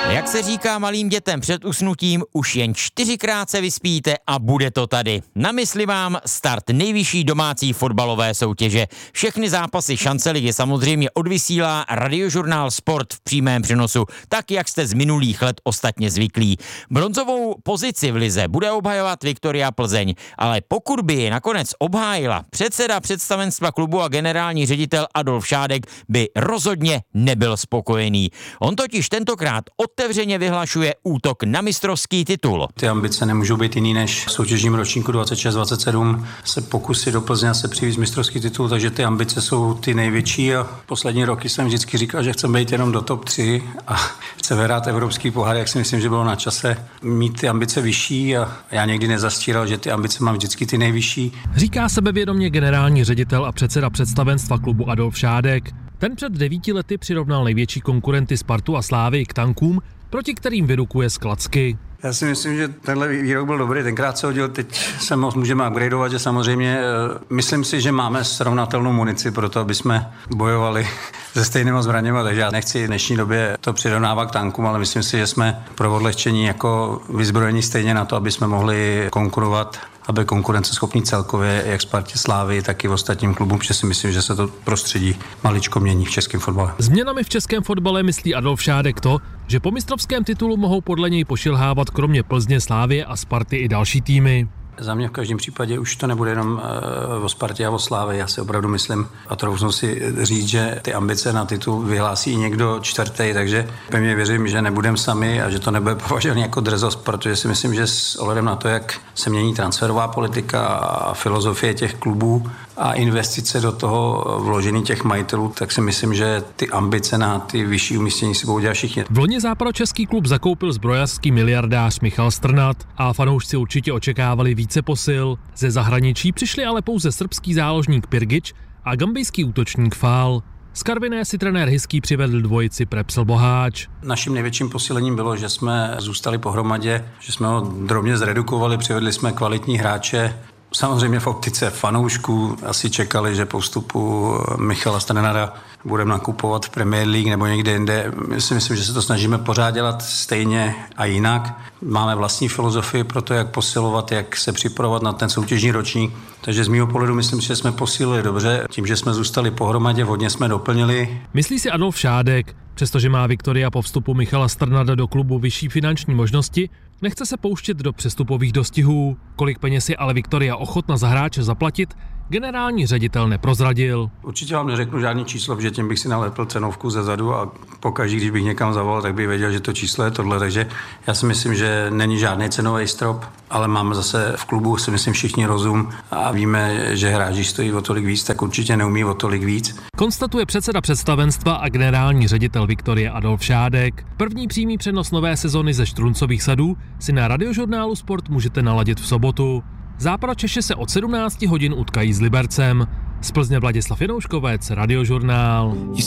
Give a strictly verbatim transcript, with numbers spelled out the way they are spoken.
Jak se říká malým dětem před usnutím, už jen čtyřikrát se vyspíte a bude to tady. Na mysli vám start nejvyšší domácí fotbalové soutěže. Všechny zápasy Šance ligy samozřejmě odvysílá Radiožurnál Sport v přímém přenosu, tak jak jste z minulých let ostatně zvyklí. Bronzovou pozici v lize bude obhajovat Viktoria Plzeň, ale pokud by ji nakonec obhájila předseda představenstva klubu a generální ředitel Adolf Šádek, by rozhodně nebyl spokojený. On totiž tentokrát otevřeně vyhlašuje útok na mistrovský titul. Ty ambice nemůžou být jiný než v soutěžním ročníku dvacet šest dvacet sedm se pokusit do Plzně se přivést mistrovský titul, takže ty ambice jsou ty největší a poslední roky jsem vždycky říkal, že chceme být jenom do top tři a chceme hrát evropský pohár, jak si myslím, že bylo na čase mít ty ambice vyšší a já někdy nezastíral, že ty ambice mám vždycky ty nejvyšší. Říká sebevědomě generální ředitel a předseda představenstva klubu Adolf Šádek. Ten před devíti lety přirovnal největší konkurenty Spartu a Slávy k tankům, proti kterým vyrukuje z klacky. Já si myslím, že tenhle výrok byl dobrý, tenkrát se hodil, teď se moc můžeme upgradeovat, že samozřejmě myslím si, že máme srovnatelnou munici pro to, aby jsme bojovali se stejnýma zbraněma, takže já nechci v dnešní době to přirovnávat k tankům, ale myslím si, že jsme pro odlehčení jako vyzbrojení stejně na to, aby jsme mohli konkurovat, aby konkurenceschopní celkově jak Spartě, Slávy, tak i v ostatním klubům, protože si myslím, že se to prostředí maličko mění v českém fotbale. Změnami v českém fotbale myslí Adolf Šádek to, že po mistrovském titulu mohou podle něj pošilhávat kromě Plzně, Slávie a Sparty i další týmy. Za mě v každém případě už to nebude jenom uh, o Spartě a o Slávě. Já si opravdu myslím a troufnu si říct, že ty ambice na titul vyhlásí někdo čtvrtý, takže pevně věřím, že nebudeme sami a že to nebude považovaný jako drzost, protože si myslím, že s ohledem na to, jak se mění transferová politika a filozofie těch klubů a investice do toho vložení těch majitelů, tak si myslím, že ty ambice na ty vyšší umístění si budou dělat všichni. V loni západočeský klub zakoupil zbrojařský miliardář Michal Strnad a fanoušci určitě očekávali více posil. Ze zahraničí přišli ale pouze srbský záložník Pirgič a gambijský útočník Fál. Z Karviné si trenér Hyský přivedl dvojici Prepsl Boháč. Naším největším posílením bylo, že jsme zůstali pohromadě, že jsme ho drobně zredukovali, přivedli jsme kvalitní hráče. Samozřejmě v optice fanoušků asi čekali, že po vstupu Michala Strnada budeme nakupovat v Premier League nebo někde jinde. My si myslím, že se to snažíme pořád dělat stejně a jinak. Máme vlastní filozofii pro to, jak posilovat, jak se připravovat na ten soutěžní ročník. Takže z mýho pohledu myslím, že jsme posílili dobře. Tím, že jsme zůstali pohromadě, hodně jsme doplnili. Myslí si Adolf Šádek, přestože má Viktoria po vstupu Michala Strnada do klubu vyšší finanční možnosti, nechce se pouštět do přestupových dostihů. Kolik peněz je ale Viktoria ochotna za hráče zaplatit, generální ředitel neprozradil. Určitě vám neřeknu žádný číslo, protože tím bych si nalepil cenovku ze zadu a pokaždý, když bych někam zavolal, tak bych věděl, že to číslo je tohle. Takže já si myslím, že není žádný cenový strop, ale máme zase v klubu, si myslím, všichni rozum a víme, že hráči stojí o tolik víc, tak určitě neumí o tolik víc. Konstatuje předseda představenstva a generální ředitel Viktorie Adolf Šádek. První přímý přenos nové sezony ze Štruncových sadů si na Radiožurnálu Sport můžete naladit v sobotu. Západočeši se od sedmnácti hodin utkají s Libercem. Z Plzně Vladislav Janouškovec, Radiožurnál.